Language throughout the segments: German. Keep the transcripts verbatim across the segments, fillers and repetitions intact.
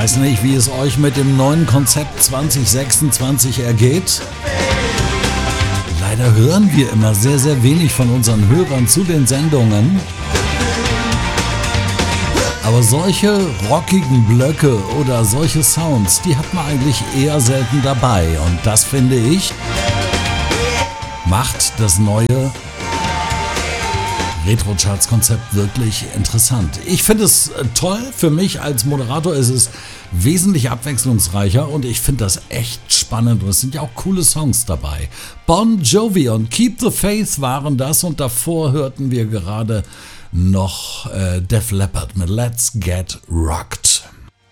Weiß nicht, wie es euch mit dem neuen Konzept zwanzig sechsundzwanzig ergeht. Leider hören wir immer sehr, sehr wenig von unseren Hörern zu den Sendungen. Aber solche rockigen Blöcke oder solche Sounds, die hat man eigentlich eher selten dabei. Und das, finde ich, macht das neue Retro-Charts-Konzept wirklich interessant. Ich finde es toll. Für mich als Moderator ist es wesentlich abwechslungsreicher und ich finde das echt spannend und es sind ja auch coole Songs dabei. Bon Jovi und Keep the Faith waren das und davor hörten wir gerade noch äh, Def Leppard mit Let's Get Rocked.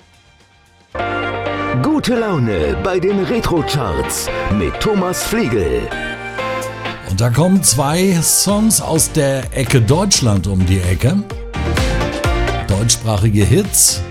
Gute Laune bei den Retro-Charts mit Thomas Flegel. Und da kommen zwei Songs aus der Ecke Deutschland um die Ecke. Deutschsprachige Hits.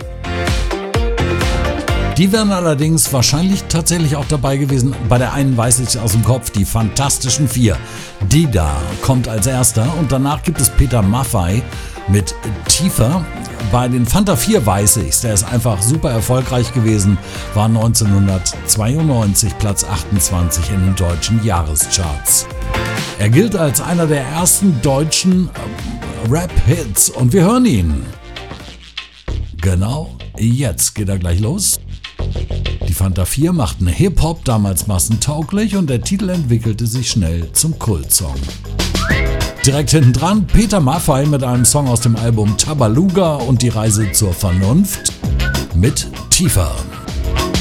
Die wären allerdings wahrscheinlich tatsächlich auch dabei gewesen. Bei der einen weiß ich aus dem Kopf, die Fantastischen Vier. Die da kommt als erster und danach gibt es Peter Maffay mit Tiefer. Bei den Fanta vier weiß ich's, der ist einfach super erfolgreich gewesen, war neunzehnhundertzweiundneunzig Platz achtundzwanzig in den deutschen Jahrescharts. Er gilt als einer der ersten deutschen Rap-Hits und wir hören ihn. Genau, jetzt geht er gleich los. Die Fanta vier machten Hip-Hop damals massentauglich und der Titel entwickelte sich schnell zum Kultsong. Direkt hinten dran Peter Maffay mit einem Song aus dem Album Tabaluga und die Reise zur Vernunft mit Tiefer.